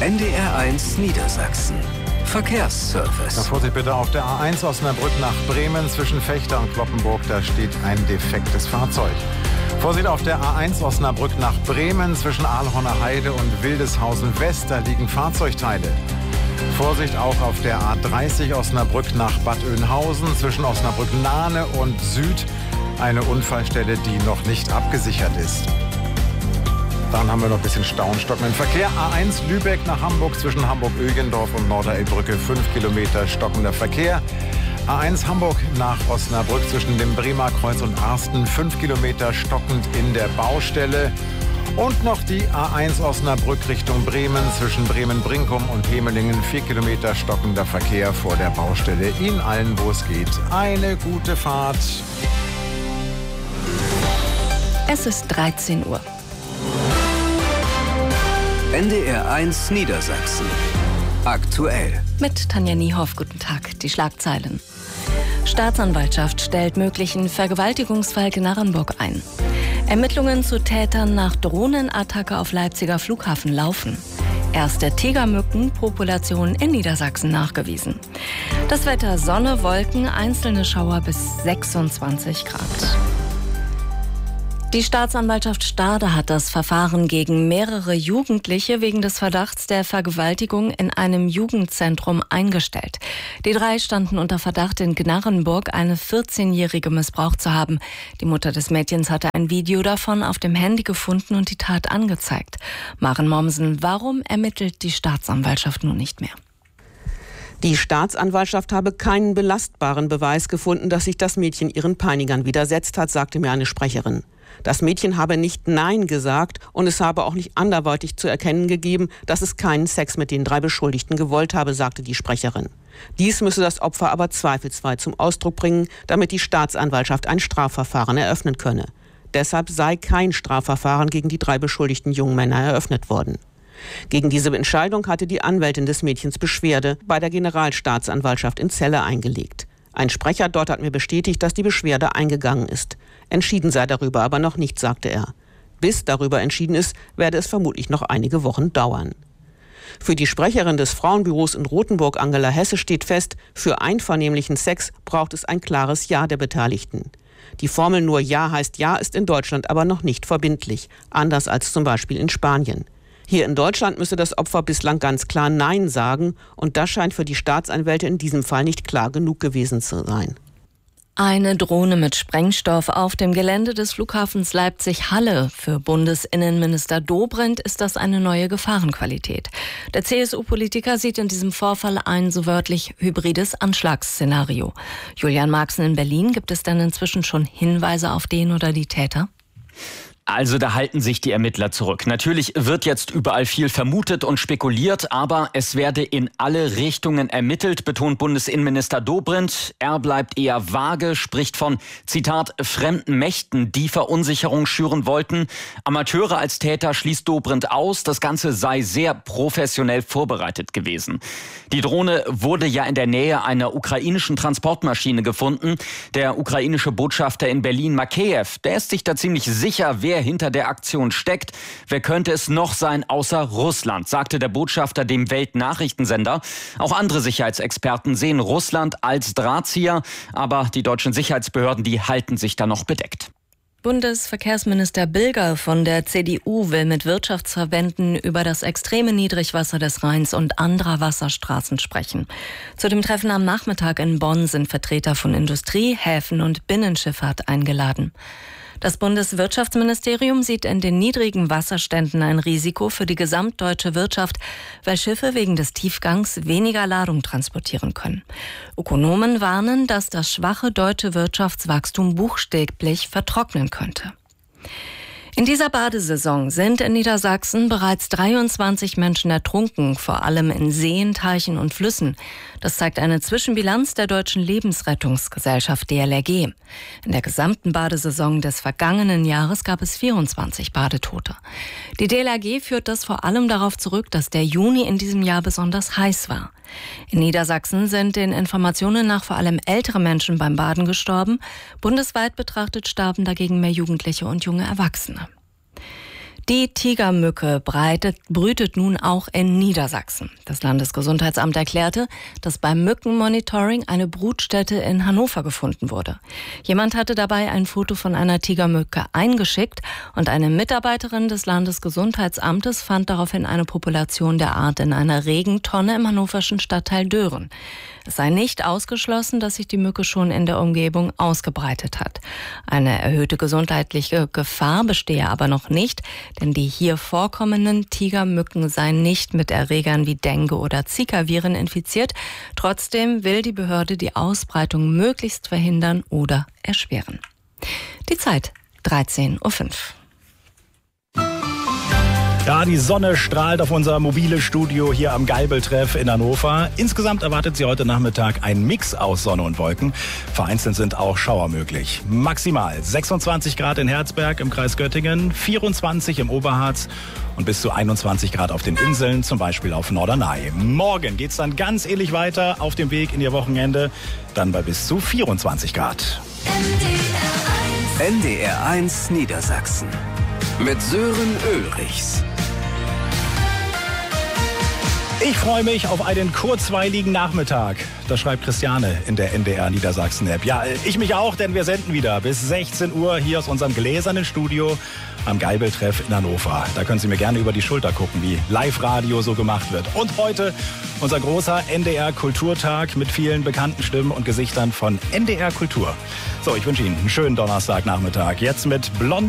NDR1 Niedersachsen. Verkehrsservice. Vorsicht bitte auf der A1 Osnabrück nach Bremen zwischen Fechter und Cloppenburg. Da steht ein defektes Fahrzeug. Vorsicht auf der A1 Osnabrück nach Bremen zwischen Ahlhorner Heide und Wildeshausen West. Da liegen Fahrzeugteile. Vorsicht auch auf der A30 Osnabrück nach Bad Oeynhausen zwischen Osnabrück-Nahne und Süd. Eine Unfallstelle, die noch nicht abgesichert ist. Dann haben wir noch ein bisschen Stau und stockenden Verkehr. A1 Lübeck nach Hamburg zwischen Hamburg-Ögendorf und Norderelbrücke 5 Kilometer stockender Verkehr. A1 Hamburg nach Osnabrück zwischen dem Bremer Kreuz und Arsten 5 Kilometer stockend in der Baustelle. Und noch die A1 Osnabrück Richtung Bremen zwischen Bremen-Brinkum und Hemelingen 4 Kilometer stockender Verkehr vor der Baustelle. Ihnen allen, wo es geht, eine gute Fahrt. Es ist 13 Uhr. NDR1 Niedersachsen. Aktuell. Mit Tanja Niehoff, guten Tag. Die Schlagzeilen. Staatsanwaltschaft stellt möglichen Vergewaltigungsfall Gnarrenburg ein. Ermittlungen zu Tätern nach Drohnenattacke auf Leipziger Flughafen laufen. Erste Tigermückenpopulation in Niedersachsen nachgewiesen. Das Wetter: Sonne, Wolken, einzelne Schauer bis 26 Grad. Die Staatsanwaltschaft Stade hat das Verfahren gegen mehrere Jugendliche wegen des Verdachts der Vergewaltigung in einem Jugendzentrum eingestellt. Die 3 standen unter Verdacht, in Gnarrenburg eine 14-Jährige missbraucht zu haben. Die Mutter des Mädchens hatte ein Video davon auf dem Handy gefunden und die Tat angezeigt. Maren Mommsen, warum ermittelt die Staatsanwaltschaft nun nicht mehr? Die Staatsanwaltschaft habe keinen belastbaren Beweis gefunden, dass sich das Mädchen ihren Peinigern widersetzt hat, sagte mir eine Sprecherin. Das Mädchen habe nicht Nein gesagt und es habe auch nicht anderweitig zu erkennen gegeben, dass es keinen Sex mit den 3 Beschuldigten gewollt habe, sagte die Sprecherin. Dies müsse das Opfer aber zweifelsfrei zum Ausdruck bringen, damit die Staatsanwaltschaft ein Strafverfahren eröffnen könne. Deshalb sei kein Strafverfahren gegen die 3 beschuldigten jungen Männer eröffnet worden. Gegen diese Entscheidung hatte die Anwältin des Mädchens Beschwerde bei der Generalstaatsanwaltschaft in Celle eingelegt. Ein Sprecher dort hat mir bestätigt, dass die Beschwerde eingegangen ist. Entschieden sei darüber aber noch nicht, sagte er. Bis darüber entschieden ist, werde es vermutlich noch einige Wochen dauern. Für die Sprecherin des Frauenbüros in Rothenburg, Angela Hesse, steht fest, für einvernehmlichen Sex braucht es ein klares Ja der Beteiligten. Die Formel nur Ja heißt Ja ist in Deutschland aber noch nicht verbindlich, anders als zum Beispiel in Spanien. Hier in Deutschland müsse das Opfer bislang ganz klar Nein sagen und das scheint für die Staatsanwälte in diesem Fall nicht klar genug gewesen zu sein. Eine Drohne mit Sprengstoff auf dem Gelände des Flughafens Leipzig-Halle. Für Bundesinnenminister Dobrindt ist das eine neue Gefahrenqualität. Der CSU-Politiker sieht in diesem Vorfall ein, so wörtlich, hybrides Anschlagsszenario. Julian Marxen in Berlin, gibt es denn inzwischen schon Hinweise auf den oder die Täter? Also da halten sich die Ermittler zurück. Natürlich wird jetzt überall viel vermutet und spekuliert, aber es werde in alle Richtungen ermittelt, betont Bundesinnenminister Dobrindt. Er bleibt eher vage, spricht von, Zitat, fremden Mächten, die Verunsicherung schüren wollten. Amateure als Täter schließt Dobrindt aus. Das Ganze sei sehr professionell vorbereitet gewesen. Die Drohne wurde ja in der Nähe einer ukrainischen Transportmaschine gefunden. Der ukrainische Botschafter in Berlin, Makeyev, der ist sich da ziemlich sicher, wer hinter der Aktion steckt. Wer könnte es noch sein außer Russland, sagte der Botschafter dem Weltnachrichtensender. Auch andere Sicherheitsexperten sehen Russland als Drahtzieher, aber die deutschen Sicherheitsbehörden, die halten sich da noch bedeckt. Bundesverkehrsminister Bilger von der CDU will mit Wirtschaftsverbänden über das extreme Niedrigwasser des Rheins und anderer Wasserstraßen sprechen. Zu dem Treffen am Nachmittag in Bonn sind Vertreter von Industrie, Häfen und Binnenschifffahrt eingeladen. Das Bundeswirtschaftsministerium sieht in den niedrigen Wasserständen ein Risiko für die gesamtdeutsche Wirtschaft, weil Schiffe wegen des Tiefgangs weniger Ladung transportieren können. Ökonomen warnen, dass das schwache deutsche Wirtschaftswachstum buchstäblich vertrocknen könnte. In dieser Badesaison sind in Niedersachsen bereits 23 Menschen ertrunken, vor allem in Seen, Teichen und Flüssen. Das zeigt eine Zwischenbilanz der Deutschen Lebensrettungsgesellschaft DLRG. In der gesamten Badesaison des vergangenen Jahres gab es 24 Badetote. Die DLRG führt das vor allem darauf zurück, dass der Juni in diesem Jahr besonders heiß war. In Niedersachsen sind den Informationen nach vor allem ältere Menschen beim Baden gestorben. Bundesweit betrachtet starben dagegen mehr Jugendliche und junge Erwachsene. Die Tigermücke brütet nun auch in Niedersachsen. Das Landesgesundheitsamt erklärte, dass beim Mückenmonitoring eine Brutstätte in Hannover gefunden wurde. Jemand hatte dabei ein Foto von einer Tigermücke eingeschickt und eine Mitarbeiterin des Landesgesundheitsamtes fand daraufhin eine Population der Art in einer Regentonne im hannoverschen Stadtteil Dören. Es sei nicht ausgeschlossen, dass sich die Mücke schon in der Umgebung ausgebreitet hat. Eine erhöhte gesundheitliche Gefahr bestehe aber noch nicht, denn die hier vorkommenden Tigermücken seien nicht mit Erregern wie Dengue oder Zika-Viren infiziert. Trotzdem will die Behörde die Ausbreitung möglichst verhindern oder erschweren. Die Zeit 13:05 Uhr. Ja, die Sonne strahlt auf unser mobiles Studio hier am Geibeltreff in Hannover. Insgesamt erwartet Sie heute Nachmittag ein Mix aus Sonne und Wolken. Vereinzelt sind auch Schauer möglich. Maximal 26 Grad in Herzberg im Kreis Göttingen, 24 im Oberharz und bis zu 21 Grad auf den Inseln, zum Beispiel auf Norderney. Morgen geht's dann ganz ähnlich weiter auf dem Weg in Ihr Wochenende, dann bei bis zu 24 Grad. NDR1 Niedersachsen mit Sören Ulrichs. Ich freue mich auf einen kurzweiligen Nachmittag. Das schreibt Christiane in der NDR Niedersachsen App. Ja, ich mich auch, denn wir senden wieder bis 16 Uhr hier aus unserem gläsernen Studio am Geibeltreff in Hannover. Da können Sie mir gerne über die Schulter gucken, wie Live-Radio so gemacht wird. Und heute unser großer NDR Kulturtag mit vielen bekannten Stimmen und Gesichtern von NDR Kultur. So, ich wünsche Ihnen einen schönen Donnerstagnachmittag. Jetzt mit Blond